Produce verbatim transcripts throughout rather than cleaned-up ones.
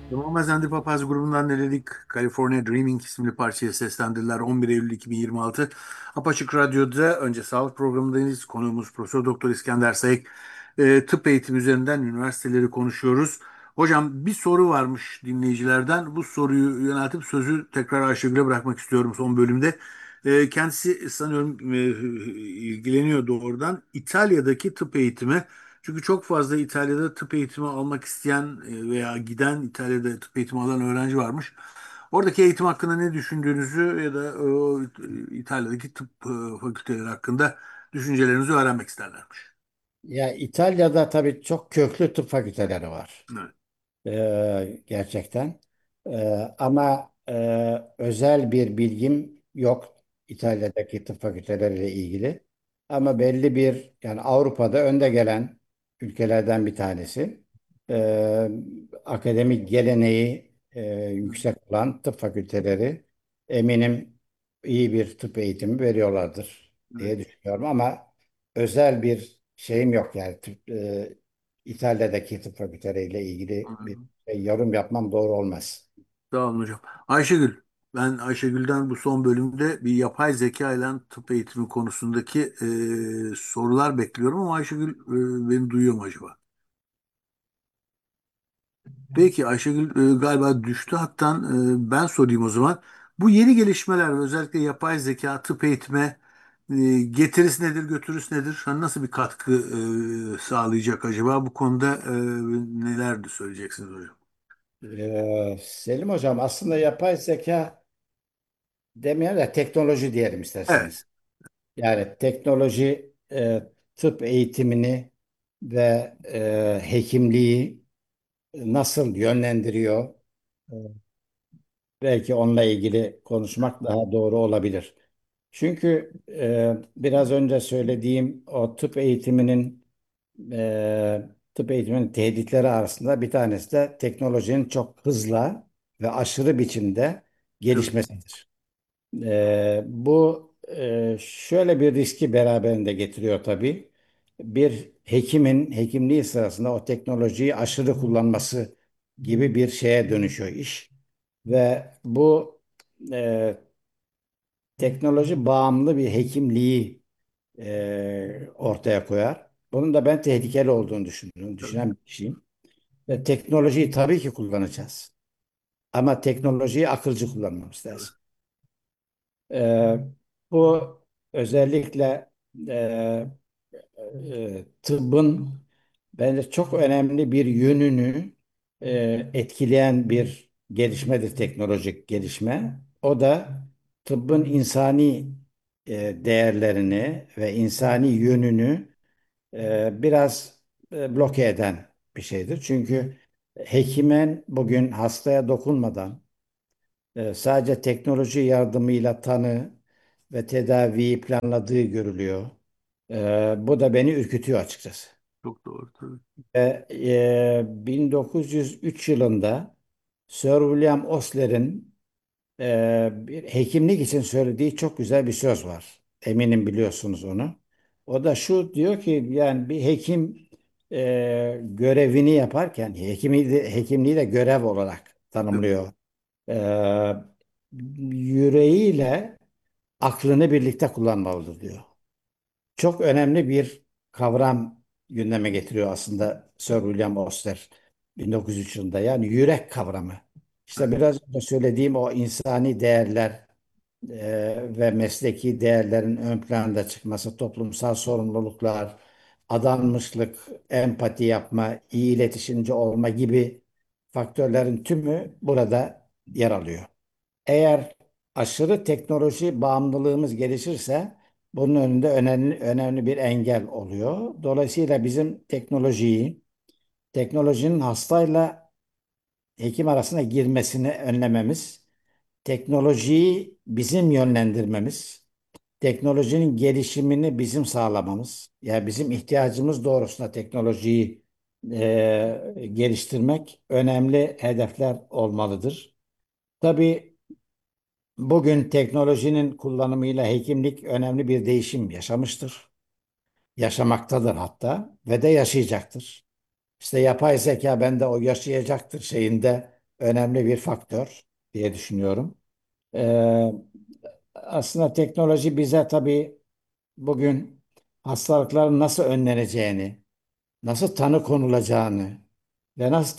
Tamamen Zendi Papaz grubundan dinledik. California Dreaming isimli parçayı seslendirdiler on bir Eylül iki bin yirmi altı. Apaçık Radyo'da önce sağlık programındayız. Konuğumuz Profesör Doktor İskender Sayık. E, tıp eğitimi üzerinden üniversiteleri konuşuyoruz. Hocam bir soru varmış dinleyicilerden. Bu soruyu yöneltip sözü tekrar Ayşegül'e bırakmak istiyorum son bölümde. E, kendisi sanıyorum e, ilgileniyor doğrudan. İtalya'daki tıp eğitimi. Çünkü çok fazla İtalya'da tıp eğitimi almak isteyen e, veya giden İtalya'da tıp eğitimi alan öğrenci varmış. Oradaki eğitim hakkında ne düşündüğünüzü ya da o İtalya'daki tıp e, fakülteleri hakkında düşüncelerinizi öğrenmek isterlermiş. Ya İtalya'da tabii çok köklü tıp fakülteleri var. Evet. Ee, gerçekten. Ee, ama e, özel bir bilgim yok İtalya'daki tıp fakülteleriyle ilgili. Ama belli bir yani Avrupa'da önde gelen ülkelerden bir tanesi. Ee, akademik geleneği e, yüksek olan tıp fakülteleri eminim iyi bir tıp eğitimi veriyorlardır Evet. diye düşünüyorum. Ama özel bir şeyim yok yani tıp, e, İtalya'daki tıp fakülteleriyle ilgili bir Anladım. şey, yorum yapmam doğru olmaz. Sağ olun hocam. Ayşegül, ben Ayşegül'den bu son bölümde bir yapay zeka ile tıp eğitimi konusundaki e, sorular bekliyorum ama Ayşegül e, beni duyuyor mu acaba? Peki Ayşegül e, galiba düştü. Hatta e, ben sorayım o zaman. Bu yeni gelişmeler ve özellikle yapay zeka tıp eğitime e, getirisi nedir, götürüsü nedir? Hani nasıl bir katkı e, sağlayacak acaba? Bu konuda e, neler de söyleyeceksiniz hocam? Ee, Selim Hocam aslında yapay zeka demeyelim de teknoloji diyelim Evet, isterseniz. Yani teknoloji e, tıp eğitimini ve e, hekimliği nasıl yönlendiriyor? E, Belki onunla ilgili konuşmak daha doğru olabilir. Çünkü e, biraz önce söylediğim o tıp eğitiminin e, tıp eğitiminin tehditleri arasında bir tanesi de teknolojinin çok hızla ve aşırı biçimde evet, gelişmesidir. E, bu e, şöyle bir riski beraberinde getiriyor tabii. Bir hekimin hekimliği sırasında o teknolojiyi aşırı kullanması gibi bir şeye dönüşüyor iş. Ve bu e, teknoloji bağımlı bir hekimliği e, ortaya koyar. Bunun da ben tehlikeli olduğunu düşünüyorum, tabii, düşünen bir kişiyim. Ve teknolojiyi tabii ki kullanacağız. Ama teknolojiyi akılcı kullanmamız evet, lazım. E, Bu özellikle e, e, tıbbın bence çok önemli bir yönünü e, etkileyen bir gelişmedir teknolojik gelişme. O da tıbbın insani e, değerlerini ve insani yönünü e, biraz e, bloke eden bir şeydir. Çünkü hekimen bugün hastaya dokunmadan e, sadece teknoloji yardımıyla tanı ve tedaviyi planladığı görülüyor. E, bu da beni ürkütüyor açıkçası. çok doğru tabii. Ve e, bin dokuz yüz üç yılında Sir William Osler'in e, bir hekimlik için söylediği çok güzel bir söz var. Eminim biliyorsunuz onu. O da şu diyor ki yani bir hekim e, görevini yaparken hekimliği de, hekimliği de görev olarak Evet, tanımlıyor. E, Yüreğiyle aklını birlikte kullanmalıdır diyor. Çok önemli bir kavram gündeme getiriyor aslında Sir William Osler bin dokuz yüz üç yılında. Yani yürek kavramı. İşte evet, biraz önce söylediğim o insani değerler e, ve mesleki değerlerin ön planda çıkması, toplumsal sorumluluklar, adanmışlık, empati yapma, iyi iletişimci olma gibi faktörlerin tümü burada yer alıyor. Eğer aşırı teknoloji bağımlılığımız gelişirse bunun önünde önemli, önemli bir engel oluyor. Dolayısıyla bizim teknolojiyi, teknolojinin hastayla hekim arasına girmesini önlememiz, teknolojiyi bizim yönlendirmemiz, teknolojinin gelişimini bizim sağlamamız, yani bizim ihtiyacımız doğrusunda teknolojiyi e, geliştirmek önemli hedefler olmalıdır. Tabii bugün teknolojinin kullanımıyla hekimlik önemli bir değişim yaşamıştır. Yaşamaktadır hatta ve de yaşayacaktır. İşte yapay zeka bende o yaşayacaktır şeyinde önemli bir faktör diye düşünüyorum. Ee, Aslında teknoloji bize tabii bugün hastalıkların nasıl önleneceğini, nasıl tanı konulacağını ve nasıl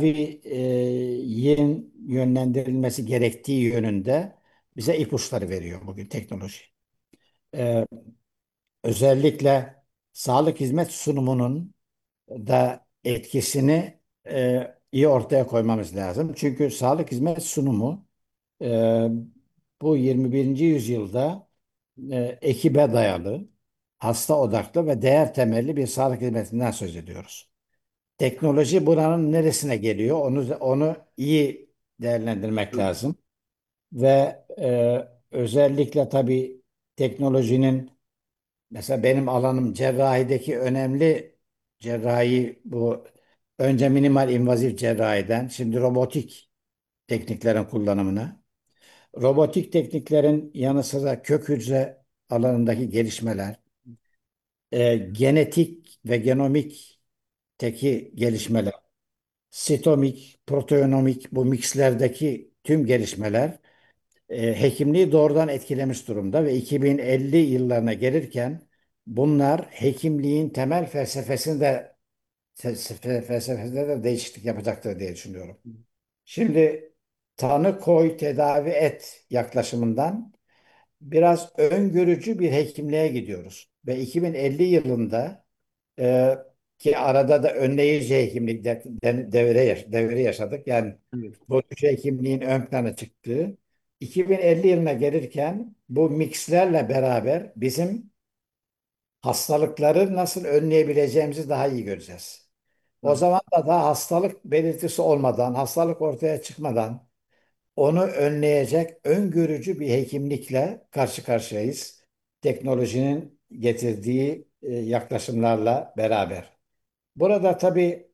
tedaviyin yönlendirilmesi gerektiği yönünde bize ipuçları veriyor bugün teknoloji. Ee, Özellikle sağlık hizmet sunumunun da etkisini e, iyi ortaya koymamız lazım. Çünkü sağlık hizmet sunumu e, bu yirmi birinci yüzyılda e, ekibe dayalı, hasta odaklı ve değer temelli bir sağlık hizmetinden söz ediyoruz. Teknoloji buranın neresine geliyor? Onu onu iyi değerlendirmek Tabii. lazım ve e, özellikle tabii teknolojinin mesela benim alanım cerrahideki önemli cerrahi bu önce minimal invazif cerrahiden şimdi robotik tekniklerin kullanımına. Robotik tekniklerin yanı sıra kök hücre alanındaki gelişmeler, e, genetik ve genomikteki gelişmeler, sitomik, proteonomik bu mixlerdeki tüm gelişmeler e, hekimliği doğrudan etkilemiş durumda ve iki bin elli yıllarına gelirken bunlar hekimliğin temel felsefesinde felsefe- felsefesinde de değişiklik yapacaktır diye düşünüyorum. Şimdi tanı koy, tedavi et yaklaşımından biraz öngörücü bir hekimliğe gidiyoruz. Ve iki bin elli yılında e, ki arada da önleyici hekimlik de, de- devre, yaş- devri yaşadık. Yani Evet. bulucu hekimliğin ön plana çıktığı. iki bin elli yılına gelirken bu mixlerle beraber bizim hastalıkları nasıl önleyebileceğimizi daha iyi göreceğiz. O Tabii. zaman da daha hastalık belirtisi olmadan, hastalık ortaya çıkmadan onu önleyecek öngörücü bir hekimlikle karşı karşıyayız. Teknolojinin getirdiği e, yaklaşımlarla beraber. Burada tabii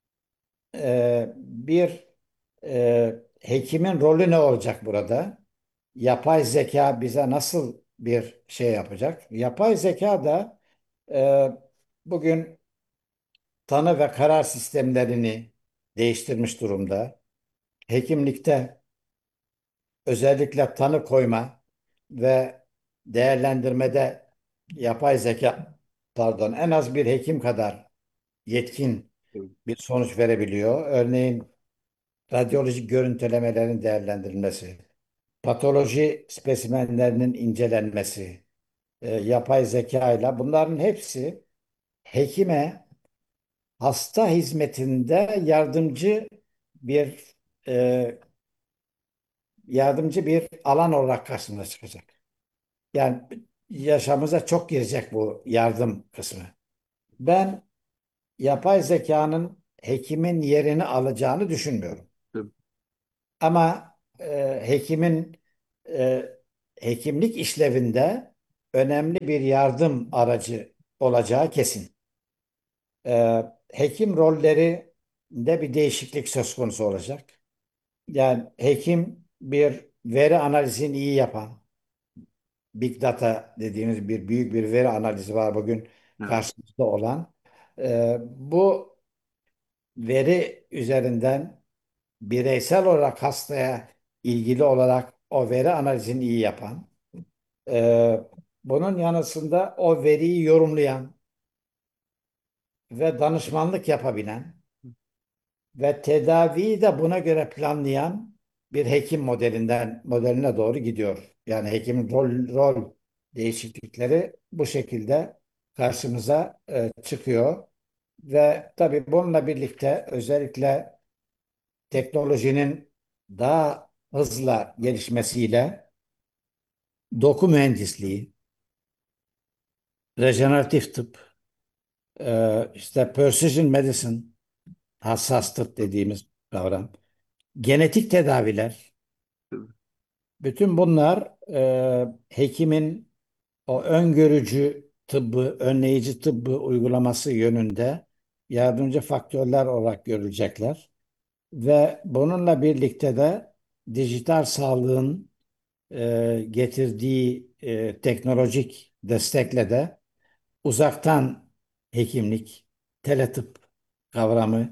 e, bir e, hekimin rolü ne olacak burada? Yapay zeka bize nasıl bir şey yapacak? Yapay zeka da e, bugün tanı ve karar sistemlerini değiştirmiş durumda. Hekimlikte özellikle tanı koyma ve değerlendirmede yapay zeka pardon en az bir hekim kadar yetkin Tabii. bir sonuç verebiliyor. Örneğin radyolojik görüntülemelerin değerlendirilmesi, patoloji spesimenlerinin incelenmesi, e, yapay zeka ile bunların hepsi hekime hasta hizmetinde yardımcı bir e, yardımcı bir alan olarak karşımıza çıkacak. Yani yaşamıza çok girecek bu yardım kısmı. Ben yapay zekanın hekimin yerini alacağını düşünmüyorum. Tabii. Ama e, hekimin e, hekimlik işlevinde önemli bir yardım aracı olacağı kesin. E, Hekim rollerinde bir değişiklik söz konusu olacak. Yani hekim bir veri analizini iyi yapan, Big Data dediğimiz bir büyük bir veri analizi var bugün Evet. karşımızda olan. E, bu veri üzerinden bireysel olarak hastaya ilgili olarak o veri analizini iyi yapan, e, bunun yanısında o veriyi yorumlayan ve danışmanlık yapabilen ve tedaviyi de buna göre planlayan bir hekim modelinden modeline doğru gidiyor. Yani hekimin rol, rol değişiklikleri bu şekilde karşımıza e, çıkıyor. Ve tabii bununla birlikte özellikle teknolojinin daha hızla gelişmesiyle doku mühendisliği, rejeneratif tıp, e, işte precision medicine, hassas tıp dediğimiz kavram, genetik tedaviler, Tabii. bütün bunlar e, hekimin o öngörücü tıbbı, önleyici tıbbı uygulaması yönünde yardımcı faktörler olarak görülecekler. Ve bununla birlikte de dijital sağlığın e, getirdiği e, teknolojik destekle de uzaktan hekimlik, teletıp kavramı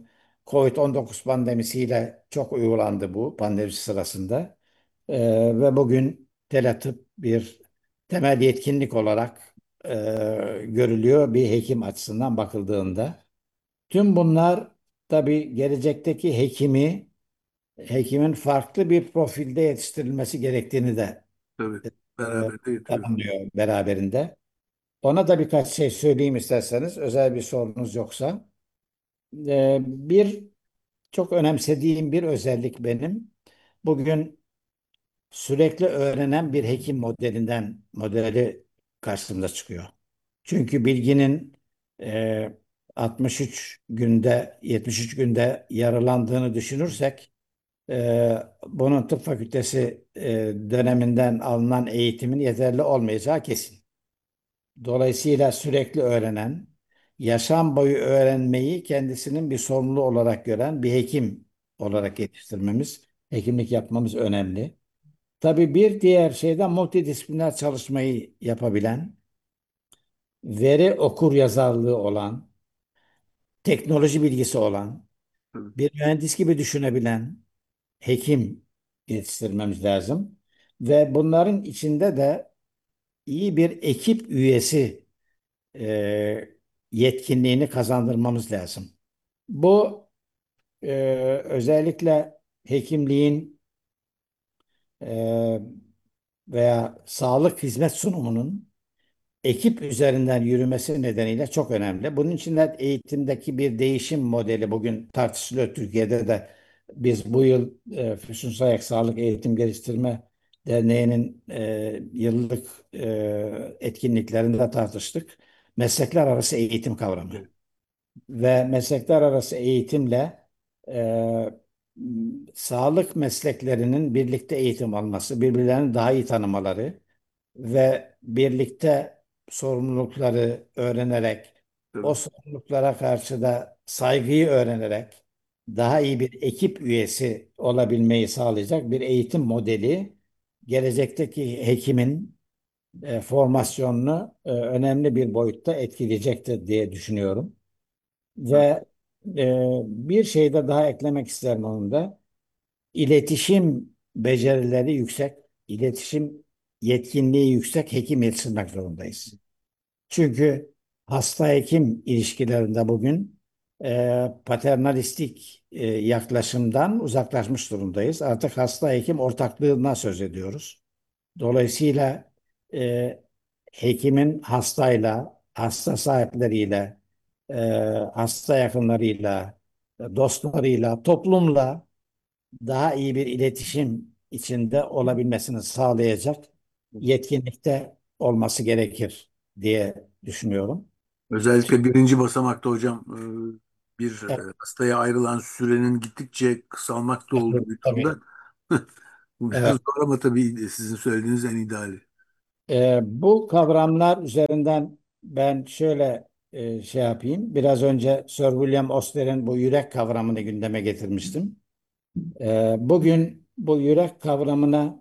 Covid on dokuz pandemisiyle çok uygulandı bu pandemi sırasında. Ee, ve bugün teletıp bir temel yetkinlik olarak e, görülüyor bir hekim açısından bakıldığında. Tüm bunlar tabii gelecekteki hekimi, hekimin farklı bir profilde yetiştirilmesi gerektiğini de Tabii. e, Beraber de getiriyor. tanımlıyor beraberinde. Ona da birkaç şey söyleyeyim isterseniz, özel bir sorunuz yoksa. Ee, bir çok önemsediğim bir özellik benim. Bugün sürekli öğrenen bir hekim modelinden modeli karşımıza çıkıyor. Çünkü bilginin e, altmış üç günde, yetmiş üç günde yarılandığını düşünürsek, e, bunun tıp fakültesi e, döneminden alınan eğitimin yeterli olmayacağı kesin. Dolayısıyla sürekli öğrenen, yaşam boyu öğrenmeyi kendisinin bir sorumluluğu olarak gören bir hekim olarak yetiştirmemiz, hekimlik yapmamız önemli. Tabii bir diğer şey de multidisipliner çalışmayı yapabilen, veri okur yazarlığı olan, teknoloji bilgisi olan, Tabii. bir mühendis gibi düşünebilen hekim yetiştirmemiz lazım. Ve bunların içinde de iyi bir ekip üyesi e, yetkinliğini kazandırmamız lazım. Bu e, özellikle hekimliğin e, veya sağlık hizmet sunumunun ekip üzerinden yürümesi nedeniyle çok önemli. Bunun için de eğitimdeki bir değişim modeli bugün tartışılıyor Türkiye'de de. Biz bu yıl e, Füsun Sayak Sağlık Eğitim Geliştirme Derneği'nin e, yıllık e, etkinliklerinde tartıştık. Meslekler arası eğitim kavramı Evet. ve meslekler arası eğitimle e, sağlık mesleklerinin birlikte eğitim alması, birbirlerini daha iyi tanımaları ve birlikte sorumlulukları öğrenerek, o Tabii. sorumluluklara karşı da saygıyı öğrenerek daha iyi bir ekip üyesi olabilmeyi sağlayacak bir eğitim modeli gelecekteki hekimin e, formasyonunu e, önemli bir boyutta etkileyecektir diye düşünüyorum. Evet. Ve e, bir şey de daha eklemek isterim onun da. İletişim becerileri yüksek, iletişim yetkinliği yüksek hekim yetiştirmek zorundayız. Çünkü hasta hekim ilişkilerinde bugün e, paternalistik e, yaklaşımdan uzaklaşmış durumdayız. Artık hasta hekim ortaklığından söz ediyoruz. Dolayısıyla e, hekimin hastayla, hasta sahipleriyle, e, hasta yakınlarıyla, dostlarıyla, toplumla daha iyi bir iletişim içinde olabilmesini sağlayacak yetkinlikte olması gerekir diye düşünüyorum. Özellikle birinci basamakta hocam e, bir Evet, e, hastaya ayrılan sürenin gittikçe kısalmakta olduğu bir tabii. durumda. Bu biraz Evet. zor ama tabii sizin söylediğiniz en ideali. Ee, bu kavramlar üzerinden ben şöyle e, şey yapayım. Biraz önce Sir William Osler'in bu yürek kavramını gündeme getirmiştim. Ee, bugün bu yürek kavramına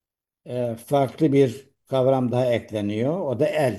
e, farklı bir kavram daha ekleniyor. O da el.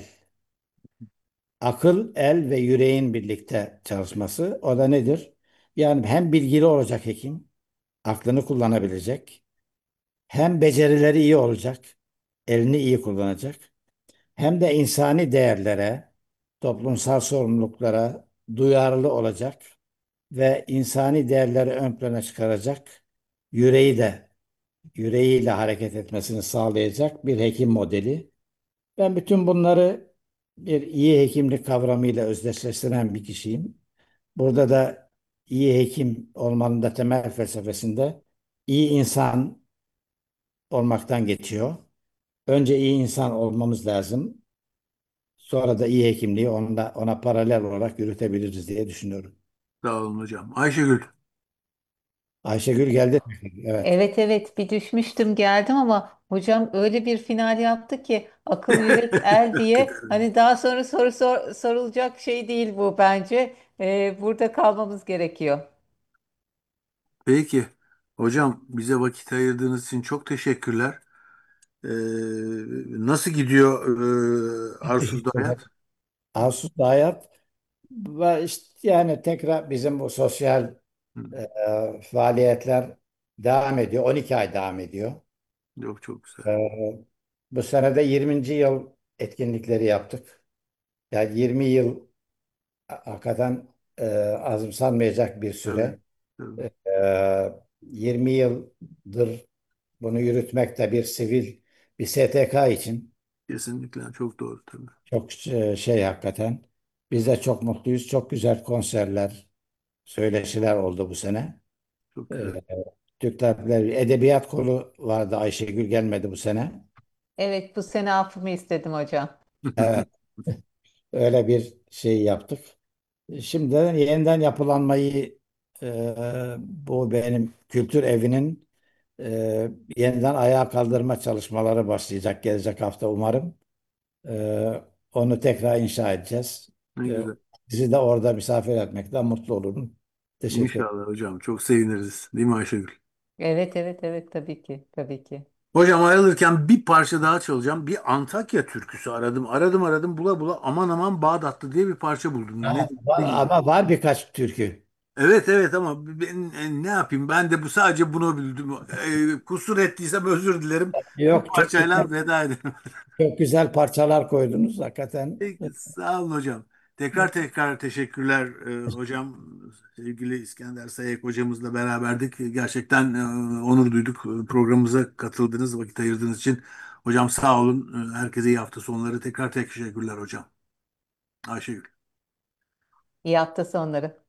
Akıl, el ve yüreğin birlikte çalışması. O da nedir? Yani hem bilgili olacak hekim, aklını kullanabilecek, hem becerileri iyi olacak, elini iyi kullanacak, hem de insani değerlere, toplumsal sorumluluklara duyarlı olacak ve insani değerleri ön plana çıkaracak, yüreği de yüreğiyle hareket etmesini sağlayacak bir hekim modeli. Ben bütün bunları bir iyi hekimlik kavramıyla özdeşleştiren bir kişiyim. Burada da iyi hekim olmanın da temel felsefesinde iyi insan olmaktan geçiyor. Önce iyi insan olmamız lazım. Sonra da iyi hekimliği ona, ona paralel olarak yürütebiliriz diye düşünüyorum. Sağ olun hocam. Ayşegül. Ayşegül geldi. Evet. Evet evet bir düşmüştüm geldim ama hocam öyle bir final yaptı ki akıl yürek el diye Hakikaten. hani daha sonra soru sor- sorulacak şey değil bu bence. Ee, burada kalmamız gerekiyor. Peki. Hocam bize vakit ayırdığınız için çok teşekkürler. Ee, nasıl gidiyor e, Arsuz'da Teşekkür ederim. hayat? Asus Hayat ve işte yani tekrar bizim bu sosyal Hı. E, faaliyetler devam ediyor. on iki ay devam ediyor. Yok, çok güzel. E, bu sene de yirminci yıl etkinlikleri yaptık. Yani yirmi yıl hakikaten e, azımsanmayacak bir Tabii. süre. Tabii. E, yirmi yıldır bunu yürütmek de bir sivil bir S T K için Kesinlikle çok doğru tabii. çok e, şey hakikaten. Biz de çok mutluyuz. Çok güzel konserler, söyleşiler oldu bu sene. Çok E, güzel. Türk Tabipleri Edebiyat Kolu vardı. Ayşegül gelmedi bu sene. Evet, bu sene affımı istedim hocam. Evet, öyle bir şey yaptık. Şimdi yeniden yapılanmayı e, bu benim kültür evinin e, yeniden ayağa kaldırma çalışmaları başlayacak gelecek hafta umarım. E, onu tekrar inşa edeceğiz. Ne E, güzel. sizi de orada misafir etmekten mutlu olurum. Teşekkür ederim. İnşallah hocam. Çok seviniriz. Değil mi Ayşegül? Evet, evet, evet, tabii ki, tabii ki. Hocam ayrılırken bir parça daha çalacağım. Bir Antakya türküsü aradım. Aradım aradım bula bula aman aman Bağdatlı diye bir parça buldum. Ne, Ha, var, ne gibi? ama var birkaç türkü. Evet evet ama ben e, ne yapayım? Ben de bu sadece bunu bildim. E, kusur ettiysem özür dilerim. Bu Yok, çok parçayla güzel, veda ederim. çok güzel parçalar koydunuz hakikaten. Peki, sağ olun hocam. Tekrar tekrar teşekkürler e, hocam. Sevgili İskender Sayık hocamızla beraberdik. Gerçekten e, onur duyduk. E, Programımıza katıldınız, vakit ayırdığınız için. Hocam sağ olun. E, Herkese iyi hafta sonları. Tekrar teşekkürler hocam. Ayşegül. İyi hafta sonları.